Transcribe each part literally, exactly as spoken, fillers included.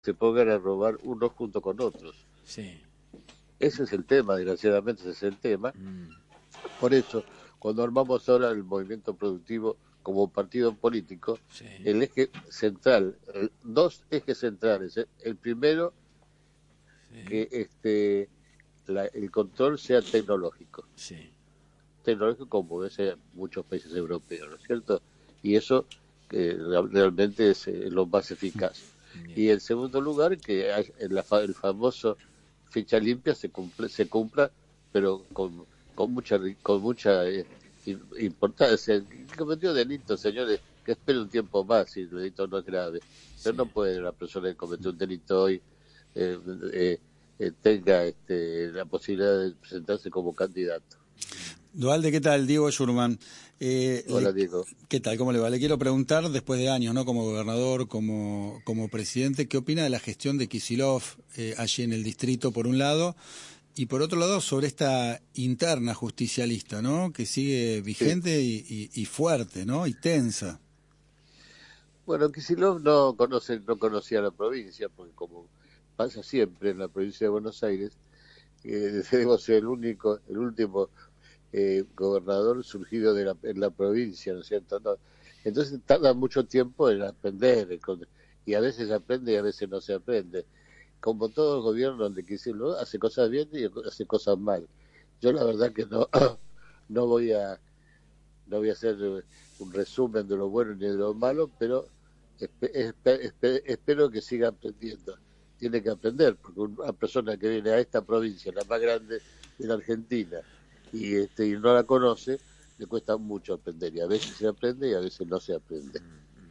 se pongan a robar unos junto con otros. Sí. Ese es el tema, desgraciadamente ese es el tema. Mm. Por eso, cuando armamos ahora el movimiento productivo como partido político, Sí. el eje central, el, dos ejes centrales. El, el primero, Sí. que este la, el control sea tecnológico. Sí. Tecnológico como es en muchos países europeos, ¿no es cierto? Y eso que realmente es eh, lo más eficaz. Bien. Y en segundo lugar, que hay, en la, el famoso ficha limpia se cumple, se cumpla, pero con, con mucha con mucha eh, importancia. El que cometió delito, señores, que espere un tiempo más si el delito no es grave. Pero Sí. no puede la persona que cometió un delito hoy eh, eh, eh, tenga este, la posibilidad de presentarse como candidato. Dualde, ¿qué tal? Diego Schurman. Eh, Hola, le, Diego. ¿Qué tal? ¿Cómo le va? Le quiero preguntar, después de años, ¿no? Como gobernador, como, como presidente, ¿qué opina de la gestión de Kicillof eh, allí en el distrito, por un lado? Y por otro lado, sobre esta interna justicialista, ¿no? Que sigue vigente sí. y, y, y fuerte, ¿no? Y tensa. Bueno, Kicillof no conoce, no conocía la provincia, porque como pasa siempre en la provincia de Buenos Aires, eh, debemos ser el único, el último eh, gobernador surgido de la, en la provincia, ¿no es cierto? No. Entonces tarda mucho tiempo en aprender, y a veces se aprende y a veces no se aprende. Como todo el gobierno de Kicillof hace cosas bien y hace cosas mal. Yo la verdad que no, no voy a no voy a hacer un resumen de lo bueno ni de lo malo, pero espe- espe- espe- espero que siga aprendiendo. Tiene que aprender, porque una persona que viene a esta provincia, la más grande de la Argentina, y, este, y no la conoce, le cuesta mucho aprender, y a veces se aprende y a veces no se aprende.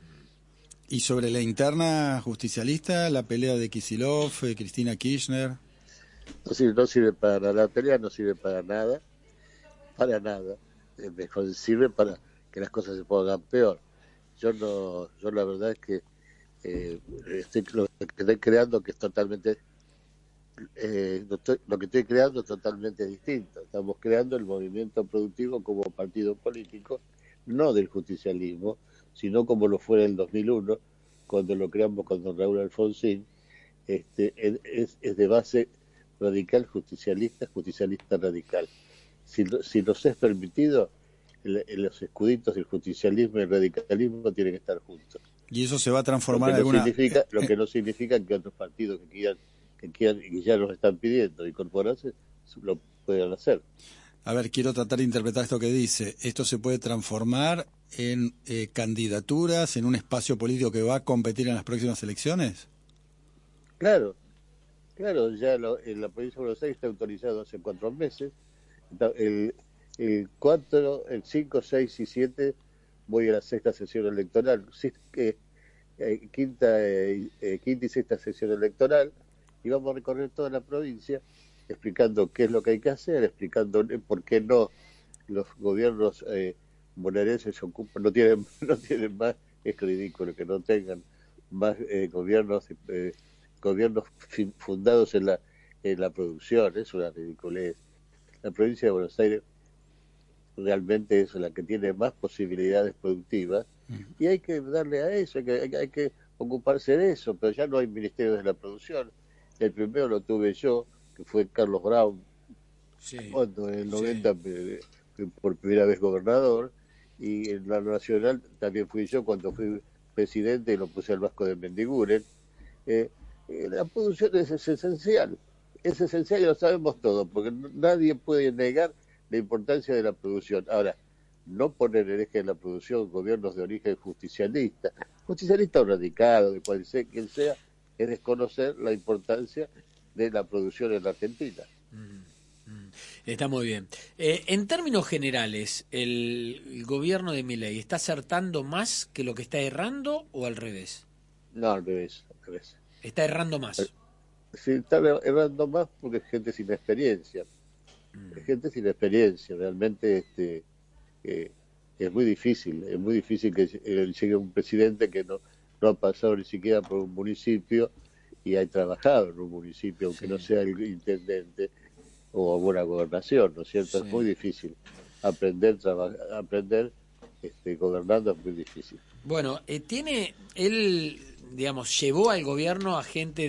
Y sobre la interna justicialista, la pelea de Kicillof, eh, Cristina Kirchner. No sirve, no sirve para nada, la pelea no sirve para nada, para nada. Eh, mejor sirve para que las cosas se pongan peor. Yo no, yo la verdad es que eh, estoy, lo que estoy creando que es totalmente eh, lo, estoy, lo que estoy creando es totalmente distinto. Estamos creando el movimiento productivo como partido político, no del justicialismo, sino como lo fue en el dos mil uno, cuando lo creamos con don Raúl Alfonsín. Este, es, es de base radical justicialista, justicialista radical. Si, si nos es permitido, el, los escuditos del justicialismo y el radicalismo tienen que estar juntos. Y eso se va a transformar en no alguna... Significa, eh, lo que no significa que otros partidos que quieran, que quieran y que ya nos están pidiendo incorporarse, lo puedan hacer. A ver, quiero tratar de interpretar esto que dice. ¿Esto se puede transformar en eh, candidaturas, en un espacio político que va a competir en las próximas elecciones? Claro, claro, ya lo, en la provincia de Buenos Aires está autorizado hace cuatro meses. El, el cuatro, el cinco, seis y siete voy a la sexta sesión electoral. Eh, eh, quinta, eh, eh, quinta y sexta sesión electoral, y vamos a recorrer toda la provincia explicando qué es lo que hay que hacer, explicando por qué no los gobiernos eh, bonaerenses se ocupan, no tienen, no tienen más, es ridículo que no tengan más eh, gobiernos eh, gobiernos fundados en la en la producción, es una ridiculez. La provincia de Buenos Aires realmente es la que tiene más posibilidades productivas, uh-huh. y hay que darle a eso, hay que, hay, hay que ocuparse de eso, pero ya no hay ministerios de la producción. El primero lo tuve yo, que fue Carlos Brown, sí. cuando en el noventa sí. fui por primera vez gobernador, y en la nacional también fui yo cuando fui presidente y lo puse al Vasco de Mendiguren. Eh, eh, la producción es, es esencial, es esencial y lo sabemos todos, porque nadie puede negar la importancia de la producción. Ahora, no poner en eje de la producción gobiernos de origen justicialista, justicialista o radicado, de cual sea, quien sea, es desconocer la importancia de la producción en la Argentina. Mm, mm. Está muy bien. Eh, en términos generales, ¿el, el gobierno de Milei está acertando más que lo que está errando o al revés? No, al revés, al revés. ¿Está errando más? Sí, está errando más porque es gente sin experiencia. Es gente sin experiencia, realmente este eh, es muy difícil, es muy difícil que llegue un presidente que no, no ha pasado ni siquiera por un municipio y ha trabajado en un municipio, aunque sí. no sea el intendente o alguna gobernación, ¿no es cierto? Sí. Es muy difícil. Aprender, trabajar, aprender este, gobernando es muy difícil. Bueno, eh, tiene él, digamos, llevó al gobierno a gente